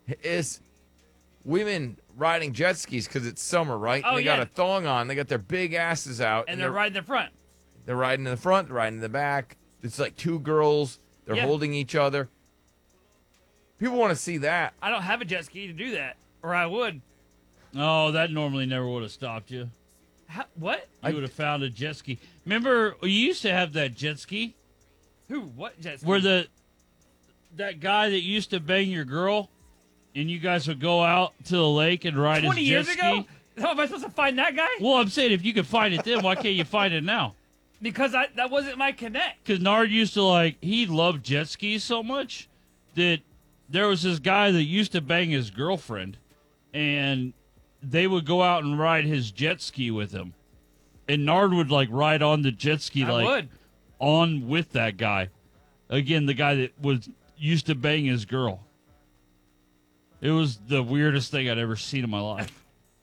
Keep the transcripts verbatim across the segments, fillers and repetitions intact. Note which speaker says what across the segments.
Speaker 1: is women riding jet skis because it's summer, right?
Speaker 2: Oh,
Speaker 1: they
Speaker 2: yeah.
Speaker 1: got a thong on. They got their big asses out.
Speaker 2: And they're riding the front.
Speaker 1: They're riding in the front, they're riding in the back. It's like two girls. They're
Speaker 2: Yeah.
Speaker 1: holding each other. People want to see that.
Speaker 2: I don't have a jet ski to do that, or I would.
Speaker 3: Oh, that normally never would have stopped you.
Speaker 2: How, what?
Speaker 3: You
Speaker 1: I-
Speaker 3: would have found a jet ski. Remember, you used to have that jet ski
Speaker 2: Who? What jet ski?
Speaker 3: where the that guy that used to bang your girl, and you guys would go out to the lake and ride his
Speaker 2: twenty
Speaker 3: jet
Speaker 2: years
Speaker 3: ski.
Speaker 2: ago? How am I supposed to find that guy?
Speaker 3: Well, I'm saying if you could find it then, why can't you find it now?
Speaker 2: Because I that wasn't my connect.
Speaker 3: Because Nard used to like, he loved jet skis so much that there was this guy that used to bang his girlfriend, and they would go out and ride his jet ski with him. And Nard would like ride on the jet ski,
Speaker 2: I
Speaker 3: like
Speaker 2: would.
Speaker 3: on with that guy. Again, the guy that was used to bang his girl. It was the weirdest thing I'd ever seen in my life.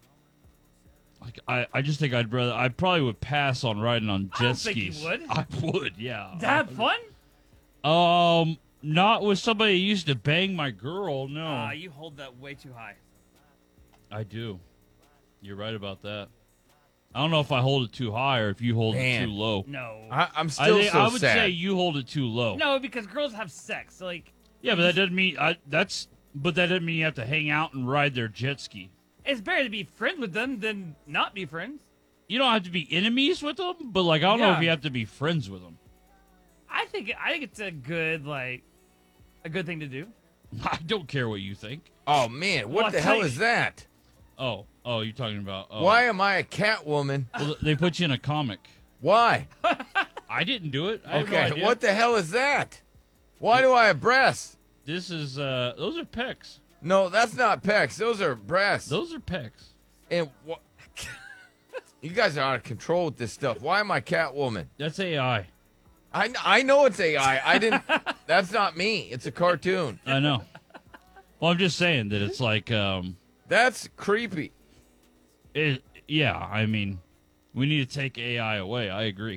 Speaker 3: Like I, I just think I'd rather I probably would pass on riding on jet
Speaker 2: I don't think
Speaker 3: skis.
Speaker 2: you would.
Speaker 3: I would, yeah.
Speaker 2: To have fun?
Speaker 3: Um, not with somebody who used to bang my girl. No,
Speaker 2: Ah, you hold that way too high.
Speaker 3: I do. You're right about that. I don't know if I hold it too high or if you hold
Speaker 1: Man.
Speaker 3: it too low.
Speaker 2: No.
Speaker 1: I, I'm
Speaker 3: I,
Speaker 1: still
Speaker 3: think,
Speaker 1: so
Speaker 3: I would
Speaker 1: sad.
Speaker 3: say you hold it too low.
Speaker 2: No, because girls have sex. Like,
Speaker 3: Yeah, but that doesn't mean I. That's but that doesn't mean you have to hang out and ride their jet ski.
Speaker 2: it's better to be friends with them than not be friends.
Speaker 3: You don't have to be enemies with them, but like I don't know
Speaker 2: Yeah.
Speaker 3: if you have to be friends with them.
Speaker 2: I think I think it's a good like a good thing to do.
Speaker 3: I don't care what you think.
Speaker 1: Oh, man. What
Speaker 2: Well,
Speaker 1: the
Speaker 2: I
Speaker 1: hell
Speaker 2: think-
Speaker 1: is that?
Speaker 3: Oh, oh, you're talking about. Oh.
Speaker 1: Why am I a Catwoman?
Speaker 3: Well, they put you in a comic.
Speaker 1: Why?
Speaker 3: I didn't do it. I have no
Speaker 1: Okay,
Speaker 3: idea.
Speaker 1: what the hell is that? Why do I have breasts?
Speaker 3: This is. uh Those are pecs.
Speaker 1: No, that's not pecs. Those are breasts.
Speaker 3: Those are pecs.
Speaker 1: And what? You guys are out of control with this stuff. Why am I Catwoman?
Speaker 3: That's A I.
Speaker 1: I, I know it's A I. I didn't. That's not me. It's a cartoon.
Speaker 3: I know. Well, I'm just saying that it's like. um
Speaker 1: That's creepy.
Speaker 3: It, yeah, I mean, we need to take A I away. I agree.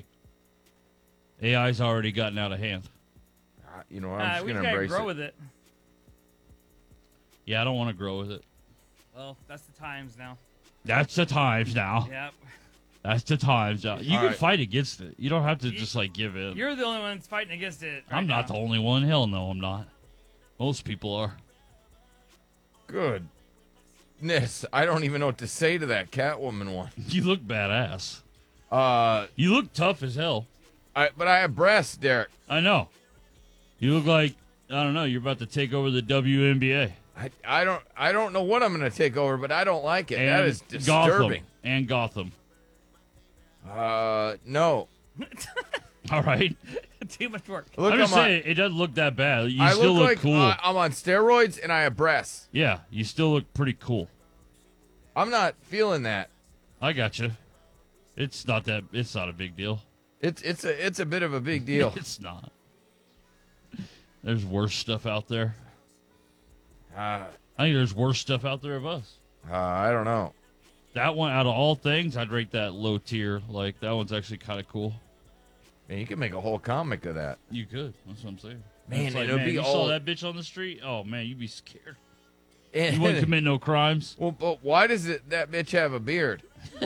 Speaker 3: A I's already gotten out of hand.
Speaker 1: Uh, You know, I'm
Speaker 2: Uh,
Speaker 1: just
Speaker 2: we
Speaker 1: gonna
Speaker 2: gotta
Speaker 1: embrace
Speaker 2: grow
Speaker 1: it.
Speaker 2: with it.
Speaker 3: Yeah, I don't want to grow with it.
Speaker 2: Well, that's the times now.
Speaker 3: That's the times now.
Speaker 2: Yep.
Speaker 3: That's the times now. You
Speaker 1: All
Speaker 3: can
Speaker 1: right.
Speaker 3: fight against it. You don't have to
Speaker 2: You-
Speaker 3: just like give in.
Speaker 2: You're the only one that's fighting against it. Right
Speaker 3: I'm not
Speaker 2: now.
Speaker 3: the only one. Hell no, I'm not. Most people are.
Speaker 1: Goodness, I don't even know what to say to that Catwoman one.
Speaker 3: You look badass.
Speaker 1: Uh,
Speaker 3: You look tough as hell.
Speaker 1: I but I have breasts, Derek.
Speaker 3: I know. You look like I don't know. You're about to take over the W N B A.
Speaker 1: I, I don't I don't know what I'm gonna take over, but I don't like it.
Speaker 3: And
Speaker 1: that is disturbing.
Speaker 3: Gotham. And Gotham.
Speaker 1: Uh, no.
Speaker 3: All right.
Speaker 2: Too much work.
Speaker 1: Look,
Speaker 3: I'm just
Speaker 1: I'm on-
Speaker 3: saying, it doesn't look that bad. You
Speaker 1: I
Speaker 3: still
Speaker 1: look
Speaker 3: look
Speaker 1: like
Speaker 3: cool.
Speaker 1: uh, I'm on steroids and I have breasts.
Speaker 3: Yeah, you still look pretty cool.
Speaker 1: I'm not feeling that.
Speaker 3: I got you. It's not that. It's not a big deal.
Speaker 1: It's it's a it's a bit of a big deal.
Speaker 3: It's not. There's worse stuff out there.
Speaker 1: uh,
Speaker 3: I think there's worse stuff out there of us.
Speaker 1: uh, I don't know.
Speaker 3: That one, out of all things, I'd rate that low tier. Like that one's actually kind of cool.
Speaker 1: Man, you can make a whole comic of that.
Speaker 3: You could. That's what I'm saying.
Speaker 1: Man,
Speaker 3: It's like,
Speaker 1: it'll
Speaker 3: man,
Speaker 1: be
Speaker 3: you
Speaker 1: all-
Speaker 3: saw that bitch on the street. Oh man, you'd be scared.
Speaker 1: And,
Speaker 3: You wouldn't commit no crimes.
Speaker 1: well, but why does it that bitch have a beard?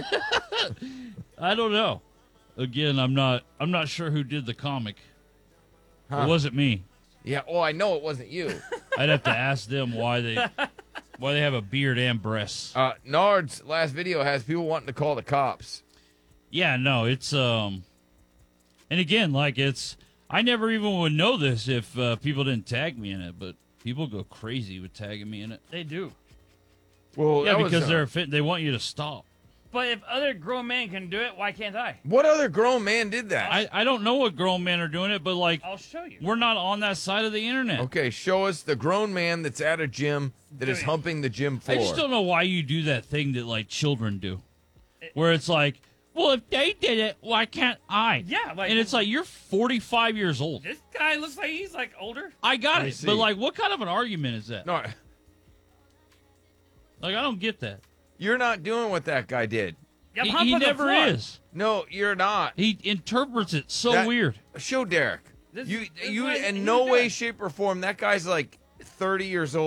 Speaker 3: I don't know. Again, I'm not. I'm not sure who did the comic.
Speaker 1: Huh.
Speaker 3: It wasn't me.
Speaker 1: Yeah. Oh, I know it wasn't you.
Speaker 3: I'd have to ask them why they why they have a beard and breasts.
Speaker 1: Uh, Nard's last video has people wanting to call the cops.
Speaker 3: Yeah, no, it's um, and again, like it's. I never even would know this if uh, people didn't tag me in it, but people go crazy with tagging me in it.
Speaker 2: They do.
Speaker 1: Well,
Speaker 3: Yeah,
Speaker 1: that was,
Speaker 3: because
Speaker 1: uh,
Speaker 3: they're fit. They want you to stop.
Speaker 2: But if other grown men can do it, why can't I?
Speaker 1: What other grown man did that?
Speaker 3: I I don't know what grown men are doing it, but like
Speaker 2: I'll show you.
Speaker 3: we're not on that side of the internet.
Speaker 1: Okay, show us the grown man that's at a gym that is
Speaker 2: Doing-
Speaker 1: humping the gym
Speaker 3: I
Speaker 1: floor.
Speaker 3: just don't know why you do that thing that like children do, where it's like, well, if they did it, why can't I?
Speaker 2: Yeah, like
Speaker 3: And it's like you're forty-five years old.
Speaker 2: this guy looks like he's like older.
Speaker 3: I got
Speaker 1: Let me
Speaker 3: it,
Speaker 1: see.
Speaker 3: but like, what kind of an argument is that?
Speaker 1: No,
Speaker 3: Like, I don't get that.
Speaker 1: you're not doing what that guy did.
Speaker 2: Yeah,
Speaker 3: He,
Speaker 2: hump
Speaker 3: he
Speaker 2: on the
Speaker 3: never
Speaker 2: floor.
Speaker 3: is.
Speaker 1: No, you're not.
Speaker 3: He interprets it so
Speaker 1: That-
Speaker 3: weird.
Speaker 1: Show Derek.
Speaker 2: This-
Speaker 1: you
Speaker 2: this
Speaker 1: you
Speaker 2: way-
Speaker 1: in
Speaker 2: he's
Speaker 1: no way,
Speaker 2: good.
Speaker 1: shape, or form. That guy's like thirty years old.